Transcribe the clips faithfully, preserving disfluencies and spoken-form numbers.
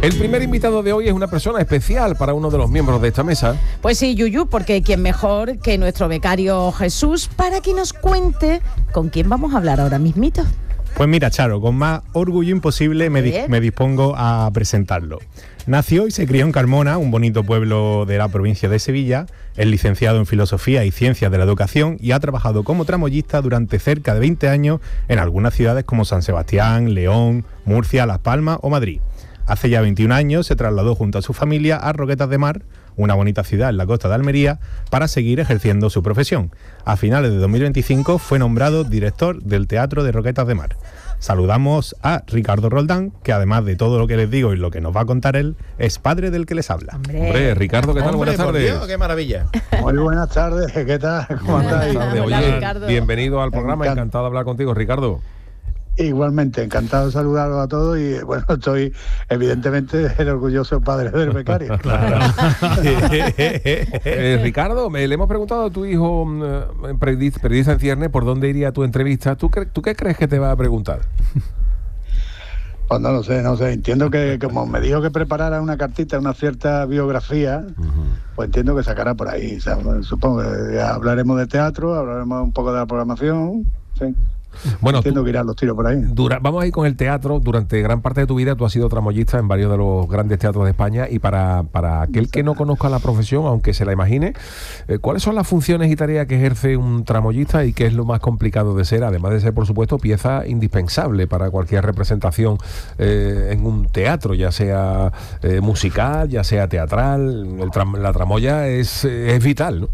El primer invitado de hoy es una persona especial para uno de los miembros de esta mesa. Pues sí, Yuyu, porque quién mejor que nuestro becario Jesús para que nos cuente con quién vamos a hablar ahora mismito. Pues mira, Charo, con más orgullo imposible me, di- me dispongo a presentarlo. Nació y se crió en Carmona, un bonito pueblo de la provincia de Sevilla. Es licenciado en Filosofía y Ciencias de la Educación y ha trabajado como tramoyista durante cerca de veinte años en algunas ciudades como San Sebastián, León, Murcia, Las Palmas o Madrid. Hace ya veintiún años se trasladó junto a su familia a Roquetas de Mar, una bonita ciudad en la costa de Almería, para seguir ejerciendo su profesión. A finales de dos mil veinticinco fue nombrado director del Teatro de Roquetas de Mar. Saludamos a Ricardo Roldán, que además de todo lo que les digo y lo que nos va a contar él, es padre del que les habla. Hombre, Hombre Ricardo, ¿qué tal? Hombre, Buenas tardes. por Dios, ¡qué maravilla! Muy buenas tardes, ¿qué tal? ¿Cómo estáis? Buenas tardes. Hola, Oye, Ricardo. bienvenido al programa, Encan- encantado de hablar contigo, Ricardo. Igualmente, encantado de saludaros a todos y bueno, estoy evidentemente el orgulloso padre del becario. Claro. Eh, Ricardo, me, le hemos preguntado a tu hijo, eh, periodista periodista en cierne, por dónde iría tu entrevista. ¿Tú, cre- ¿Tú qué crees que te va a preguntar? Pues no lo sé, no sé, entiendo que como me dijo que preparara una cartita, una cierta biografía, pues entiendo que sacará por ahí, o sea, bueno, supongo que hablaremos de teatro, hablaremos un poco de la programación, sí. Bueno, Entiendo tú- que irán los tiros por ahí. Dura- vamos a ir con el teatro. Durante gran parte de tu vida tú has sido tramoyista en varios de los grandes teatros de España y para, para aquel que no conozca la profesión, aunque se la imagine, eh, ¿cuáles son las funciones y tareas que ejerce un tramoyista y qué es lo más complicado de ser? Además de ser, por supuesto, pieza indispensable para cualquier representación eh, en un teatro, ya sea eh, musical, ya sea teatral. El tram- la tramoya es, eh, es vital, ¿no?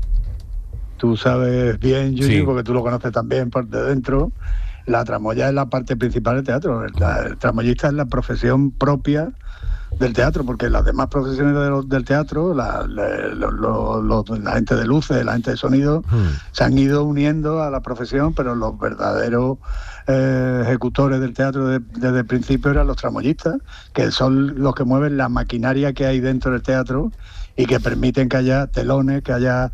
Tú sabes bien, Yuyu, Sí. porque tú lo conoces también por de dentro, la tramoya es la parte principal del teatro. El, la- el tramoyista es la profesión propia del teatro, porque las demás profesiones de los- del teatro, la, la- lo- lo- lo- la gente de luces, la gente de sonido, Hmm. se han ido uniendo a la profesión, pero los verdaderos eh, ejecutores del teatro de- desde el principio eran los tramoyistas, que son los que mueven la maquinaria que hay dentro del teatro y que permiten que haya telones, que haya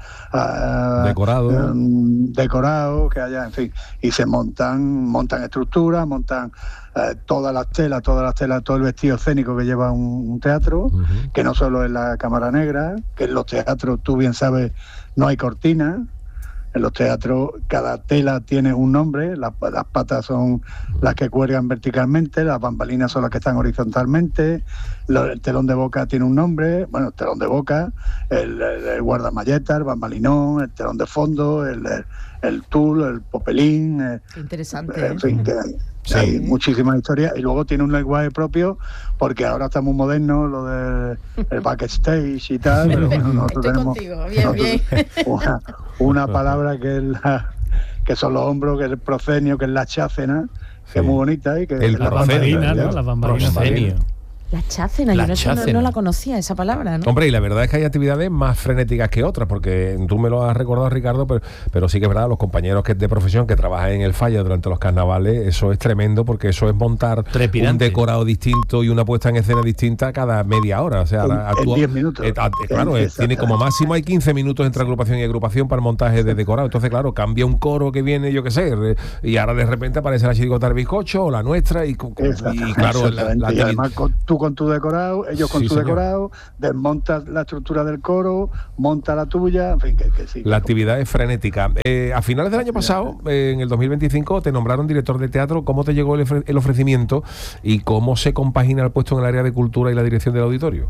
ah, Decorado. em, decorado, que haya, en fin, y se montan, montan estructuras, montan eh, todas las telas, todas las telas, todo el vestido escénico que lleva un, un teatro, Ujú. que no solo es la cámara negra, que en los teatros, tú bien sabes, no hay cortinas. En los teatros cada tela tiene un nombre, las, las patas son las que cuelgan verticalmente, las bambalinas son las que están horizontalmente, lo- el telón de boca tiene un nombre, bueno, el telón de boca, el, el, el guardamalleta, el bambalinón, el telón de fondo, el, el, el tul, el popelín, eh, Qué interesante, ¿eh? en fin, que hay, Sí. hay muchísimas historias y luego tiene un lenguaje propio porque ahora estamos modernos, lo del el backstage y tal, pero bueno, nosotros Estoy tenemos contigo, bien, bien. Una, una palabra que es la, que son los hombros, que es el proscenio, que es la chácena, que es muy bonita y que El es la proscenio, bambalina, ¿no? ¿no? Las bambalinas. Proscenio. La chácena, La yo no, sé, no- chácena. no la conocía esa palabra, ¿no? Hombre, y la verdad es que hay actividades más frenéticas que otras, porque tú me lo has recordado, Ricardo, pero, pero sí que es verdad, los compañeros que de profesión que trabajan en el Falla durante los carnavales, eso es tremendo, porque eso es montar un Trepidante. decorado distinto y una puesta en escena distinta cada media hora. O sea, En- la- en actúa- diez minutos. eh, a- claro, eh, tiene como máximo hay quince minutos entre agrupación y agrupación para el montaje de decorado. Entonces, claro, cambia un coro que viene, yo qué sé, re- y ahora de repente aparece la chirigota del bizcocho o la nuestra, y, co- Exactamente, y claro, la, exactamente. la Y actividad- además con- tú con tu decorado, ellos con Sí, su señor. decorado, desmontas la estructura del coro, monta la tuya, en fin, que, que sí. La actividad es frenética. Eh, a finales del año pasado, eh, en el dos mil veinticinco, te nombraron director de teatro. ¿Cómo te llegó el, ofre- el ofrecimiento y cómo se compagina el puesto en el área de cultura y la dirección del auditorio?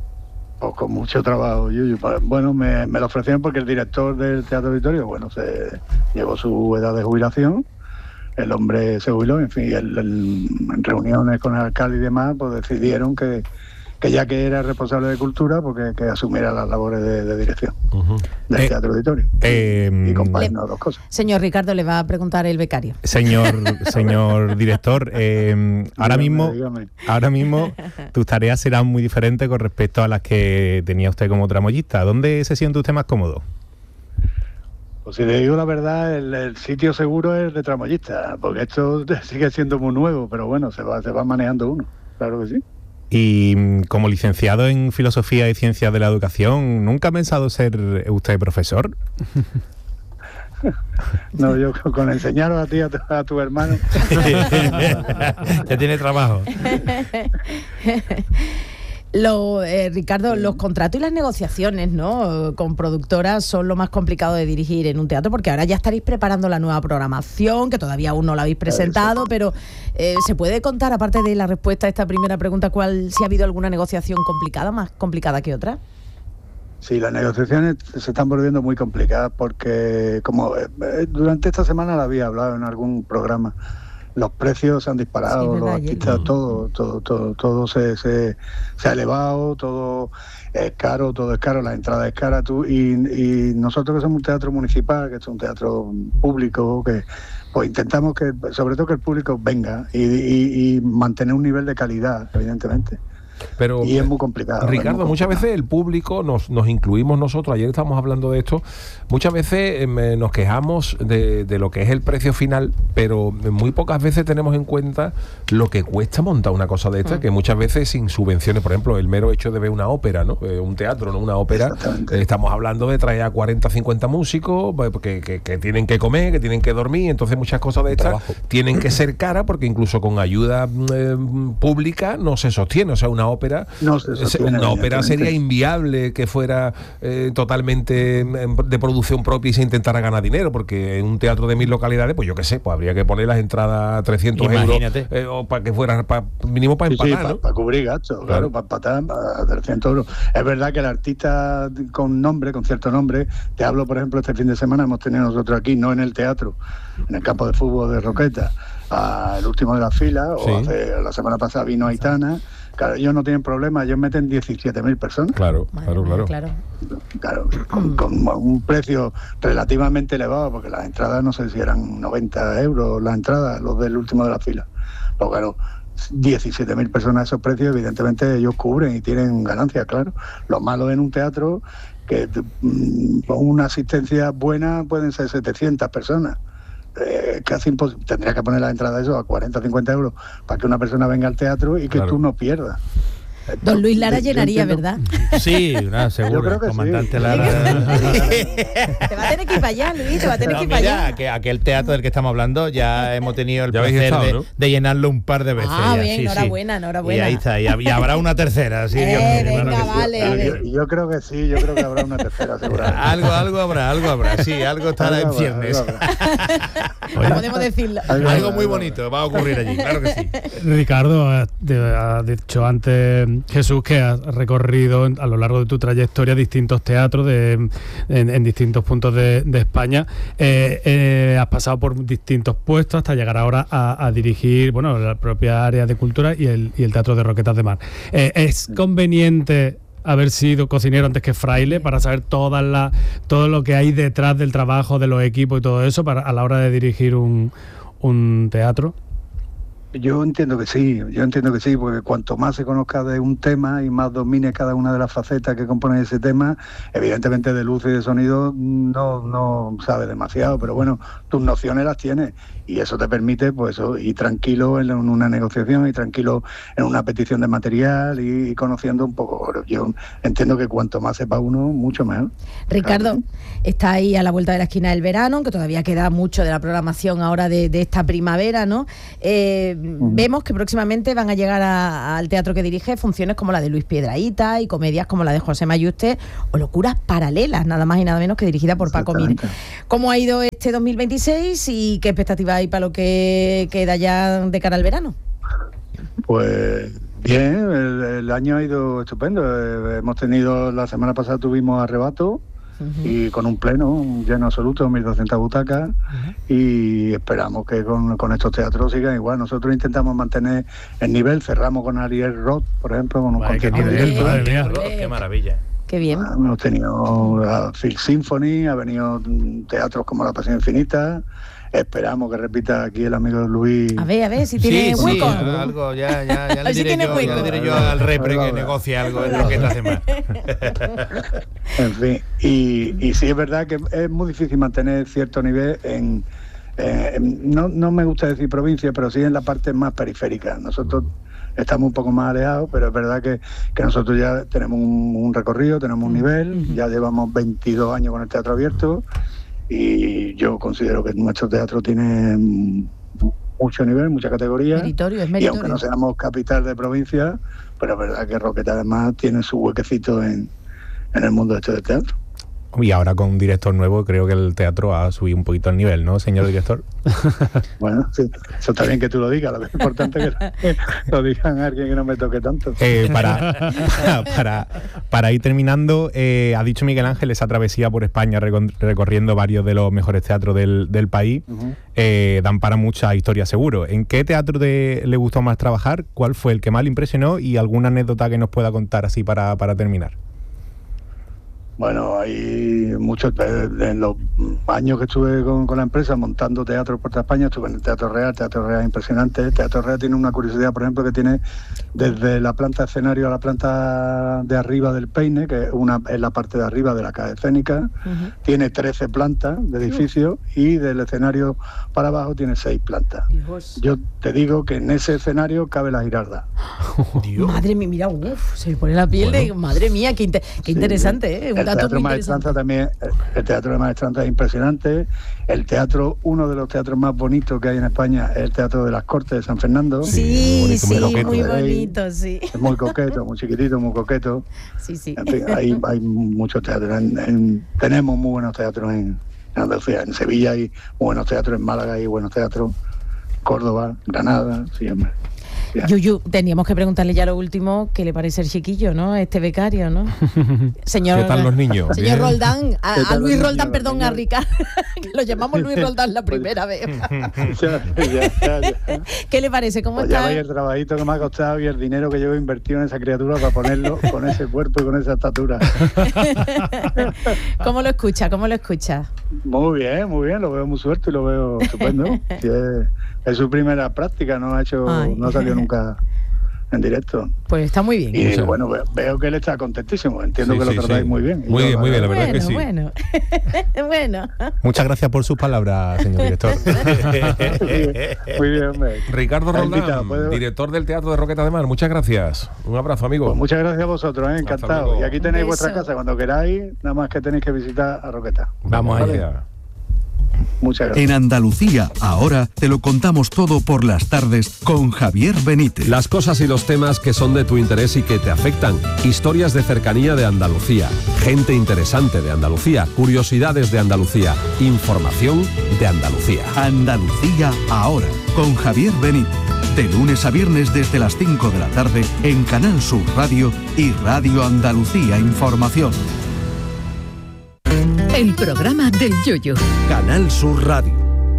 Pues con mucho trabajo, Yuyu. Bueno, me, me lo ofrecieron porque el director del Teatro Auditorio, bueno, se llegó su edad de jubilación, el hombre se jubiló, en fin, el- el- en reuniones con el alcalde y demás, pues decidieron que, que ya que era responsable de cultura, porque que asumiera las labores de, de dirección Ujú. del Eh, Teatro Auditorio. eh, y compaginó dos cosas. Señor Ricardo, le va a preguntar el becario. Señor, señor director, eh, ahora Dígame, mismo, dígame. ahora mismo tus tareas serán muy diferentes con respecto a las que tenía usted como tramoyista. ¿Dónde se siente usted más cómodo? Pues si le digo la verdad, el, el sitio seguro es de tramoyista, porque esto sigue siendo muy nuevo, pero bueno, se va, se va manejando uno, claro que sí. Y mm, como licenciado en Filosofía y Ciencias de la Educación, ¿nunca ha pensado ser usted profesor? No, yo con- con enseñaros a ti, a tu, a tu hermano. Ya tiene trabajo. Lo, eh, Ricardo, los contratos y las negociaciones, ¿no?, con productoras son lo más complicado de dirigir en un teatro, porque ahora ya estaréis preparando la nueva programación, que todavía aún no la habéis presentado, pero eh, ¿se puede contar, aparte de la respuesta a esta primera pregunta, cuál, si ha habido alguna negociación complicada, más complicada que otra? Sí, las negociaciones se están volviendo muy complicadas porque, como eh, durante esta semana lo había hablado en algún programa, los precios se han disparado, sí, los artistas, ayer. todo, todo, todo, todo se, se, se ha elevado, todo es caro, todo es caro, la entrada es cara, tú, y, y nosotros que somos un teatro municipal, que es un teatro público, que pues intentamos que, sobre todo que el público venga y, y, y mantener un nivel de calidad, evidentemente. Pero, y es muy complicado. Ricardo, muy muchas complicado. veces el público, nos, nos incluimos nosotros, ayer estábamos hablando de esto, muchas veces eh, nos quejamos de, de lo que es el precio final, pero muy pocas veces tenemos en cuenta lo que cuesta montar una cosa de esta, mm. que muchas veces sin subvenciones, por ejemplo, el mero hecho de ver una ópera, ¿no? Eh, un teatro, no una ópera, eh, estamos hablando de traer a cuarenta, cincuenta músicos que, que, que tienen que comer, que tienen que dormir, entonces muchas cosas de estas Trabajo. tienen que ser caras, porque incluso con ayuda eh, pública no se sostiene, o sea, una ópera, no se sostiene, una ópera sería inviable que fuera eh, totalmente de producción propia y se intentara ganar dinero, porque en un teatro de mil localidades, pues yo qué sé, pues habría que poner las entradas a trescientos Imagínate. euros, eh, o para que fuera pa, mínimo para sí, empatar, sí, ¿no? Para pa cubrir gastos, claro, claro, para empatar a trescientos euros. Es verdad que el artista con nombre, con cierto nombre, te hablo, por ejemplo, este fin de semana hemos tenido nosotros aquí, no en el teatro, en el campo de fútbol de Roqueta, a el último de la fila, o sí. hace, la semana pasada vino Aitana. Claro, ellos no tienen problema, ellos meten diecisiete mil personas. Claro, claro, claro. claro. Claro, con, con un precio relativamente elevado, porque las entradas no sé si eran noventa euros las entradas, los del último de la fila. Pero claro, diecisiete mil personas, esos precios, evidentemente ellos cubren y tienen ganancias, claro. Lo malo en un teatro, que con una asistencia buena pueden ser setecientas personas. Eh, casi imposible. Tendría que poner la entrada eso a cuarenta, cincuenta euros para que una persona venga al teatro y que claro. tú no pierdas. Don Luis Lara llenaría, ¿verdad? Sí, no, seguro. Yo creo que comandante sí. Lara. Te va a tener que ir para allá, Luis, te va a tener no, que ir para mira, allá. Que aquel teatro del que estamos hablando ya hemos tenido el ya placer estado, de, ¿no? de llenarlo un par de veces. Ah, ya. bien, sí, enhorabuena, sí. enhorabuena. Y ahí está, y, y habrá una tercera, sí, eh, Dios mío, venga, claro que vale, sí. a ver. Yo, yo creo que sí, yo creo que habrá una tercera, seguramente. algo, algo habrá, algo habrá, sí, algo estará algo en ciernes. Oye, podemos decirlo. Algo, algo muy algo, bonito va a ocurrir allí, claro que sí. Ricardo, ha, ha dicho antes Jesús que has recorrido a lo largo de tu trayectoria distintos teatros de, en, en distintos puntos de, de España. Eh, eh, has pasado por distintos puestos hasta llegar ahora a, a dirigir, bueno, la propia área de cultura y el, y el Teatro de Roquetas de Mar. Eh, ¿Es conveniente haber sido cocinero antes que fraile para saber todas las, todo lo que hay detrás del trabajo de los equipos y todo eso para, a la hora de dirigir un, un teatro? Yo entiendo que sí, yo entiendo que sí, porque cuanto más se conozca de un tema y más domine cada una de las facetas que componen ese tema, evidentemente de luz y de sonido no, no sabe demasiado, pero bueno, tus nociones las tienes y eso te permite pues eso, ir tranquilo en una negociación y tranquilo en una petición de material y, y conociendo un poco. Yo entiendo que cuanto más sepa uno, mucho mejor. Ricardo, claro. Está ahí a la vuelta de la esquina del verano, aunque todavía queda mucho de la programación ahora de, de esta primavera, ¿no? Eh, Uh-huh. Vemos que próximamente van a llegar a, al teatro que dirige funciones como la de Luis Piedrahíta y comedias como la de José Mayuste o Locuras Paralelas, nada más y nada menos que dirigida por Paco Mir. ¿Cómo ha ido este dos mil veintiséis y qué expectativas hay para lo que queda ya de cara al verano? Pues bien, el, el año ha ido estupendo. Eh, hemos tenido, la semana pasada tuvimos Arrebato, Uh-huh. y con un pleno, un lleno absoluto, mil doscientas butacas, uh-huh. y esperamos que con, con estos teatros sigan igual. Nosotros intentamos mantener el nivel, cerramos con Ariel Roth, por ejemplo, con un Vale, concierto qué, de nivel, Ariel qué, Roth, qué maravilla. Qué bien. Bueno, hemos tenido a Phil Symphony, ha venido teatros como La Pasión Infinita. Esperamos que repita aquí el amigo Luis. A ver, a ver, si tiene sí, hueco. Sí, algo, ya, ya, ya, le, diré si yo, ya le diré yo al repre que negocie algo en lo que hace más. En fin, y, y sí es verdad que es muy difícil mantener cierto nivel en, eh, no, no me gusta decir provincia, pero sí en la parte más periférica. Nosotros estamos un poco más alejados, pero es verdad que, que nosotros ya tenemos un, un recorrido, tenemos un nivel, uh-huh. ya llevamos veintidós años con el teatro abierto. Y yo considero que nuestro teatro tiene mucho nivel, mucha categoría. Meritorio, es meritorio. Y aunque no seamos capital de provincia, pero es verdad que Roqueta además tiene su huequecito en, en el mundo este del teatro. Y ahora con un director nuevo creo que el teatro ha subido un poquito el nivel, ¿no, señor director? Bueno, sí, eso está bien que tú lo digas, lo que es importante es que lo digan a alguien que no me toque tanto. Eh, para, para, para ir terminando, eh, ha dicho Miguel Ángel esa travesía por España recon- recorriendo varios de los mejores teatros del, del país, uh-huh. eh, dan para muchas historias seguro. ¿En qué teatro te, le gustó más trabajar? ¿Cuál fue el que más le impresionó? Y alguna anécdota que nos pueda contar así para, para terminar. Bueno, hay muchos, en los años que estuve con, con la empresa montando teatro por toda España, estuve en el Teatro Real, Teatro Real impresionante. El Teatro Real tiene una curiosidad, por ejemplo, que tiene desde la planta escenario a la planta de arriba del Peine, que es, una, es la parte de arriba de la calle escénica, uh-huh. tiene trece plantas de edificio y del escenario para abajo tiene seis plantas. Dios. Yo te digo que en ese escenario cabe la Giralda. Dios. Madre mía, mira, uf, se me pone la piel bueno. de, madre mía, qué, inter- qué sí, interesante, ¿eh? Un El teatro Maestranza también, el teatro de Maestranza es impresionante. El teatro, uno de los teatros más bonitos que hay en España es el Teatro de las Cortes de San Fernando. Sí, bonito, sí, muy, muy bonito, sí. Es muy coqueto, muy chiquitito, muy coqueto. Sí, sí. En fin, hay, hay muchos teatros. En, en, tenemos muy buenos teatros en, en Andalucía. En Sevilla hay muy buenos teatros, en Málaga hay buenos teatros, Córdoba, Granada, sí, hombre. Yuyu, teníamos que preguntarle ya lo último, ¿qué le parece el chiquillo, ¿no? Este becario, ¿no? Señor, ¿qué tal los niños? Señor Bien. Roldán, a, a Luis niños, Roldán, perdón, niños? a Ricardo, que lo llamamos Luis Roldán la primera vez. ya, ya, ya, ya. ¿Qué le parece? ¿Cómo pues está? Ya veis el trabajito que me ha costado y el dinero que llevo invertido en esa criatura para ponerlo con ese cuerpo y con esa estatura. ¿Cómo lo escucha? ¿Cómo lo escucha? Muy bien, muy bien, lo veo muy suelto y lo veo estupendo. Sí, es, es su primera práctica, no ha hecho, Ay. no salió nunca en directo. Pues está muy bien. Y bueno, veo, veo que él está contentísimo, entiendo sí, que sí, lo tratáis sí. muy bien. Muy bien, muy bien, la verdad bueno, es que sí. Bueno, bueno. Muchas gracias por sus palabras, señor director. Muy bien, hombre. Ricardo Roldán, director del Teatro de Roqueta de Mar, muchas gracias. Un abrazo, amigo. Pues muchas gracias a vosotros, ¿eh? Encantado. Y aquí tenéis vuestra casa, cuando queráis, nada más que tenéis que visitar a Roqueta. Vamos ¿vale? allá. Muchas gracias. En Andalucía, ahora te lo contamos todo por las tardes con Javier Benítez. Las cosas y los temas que son de tu interés y que te afectan. Historias de cercanía de Andalucía. Gente interesante de Andalucía. Curiosidades de Andalucía. Información de Andalucía. Andalucía, ahora con Javier Benítez. De lunes a viernes desde las cinco de la tarde en Canal Sur Radio y Radio Andalucía Información. El programa del Yoyo. Canal Sur Radio.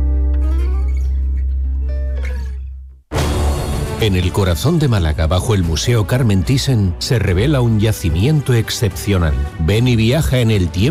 En el corazón de Málaga, bajo el Museo Carmen Thyssen, se revela un yacimiento excepcional. Ven y viaja en el tiempo.